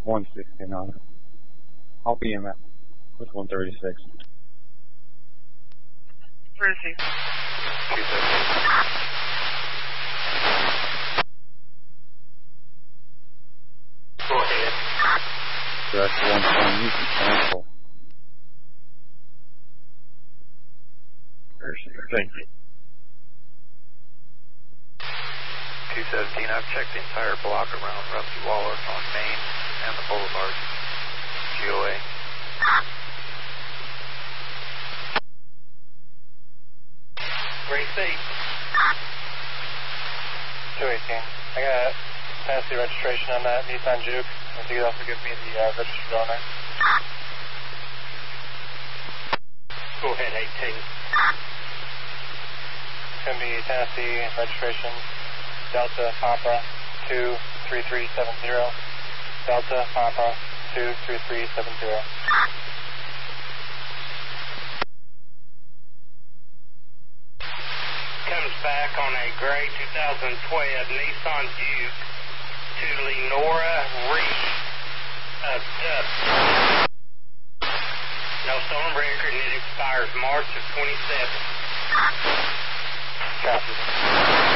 169. I'll be in that with 136. Where is he? 270. Go ahead. Direct 120, you can cancel. Thank you. 217, I've checked the entire block around Rusty Waller on Main and the Boulevard. GOA. Great state. 218. I got pass the registration on that Nissan Juke. If you could also give me the registered owner. Go ahead, 18. It's going to be Tennessee registration Delta Papa 23370. Delta Papa 23370. Comes back on a gray 2012 Nissan Juke to Lenora Reed. No stolen record, and it expires March of 27. Copy.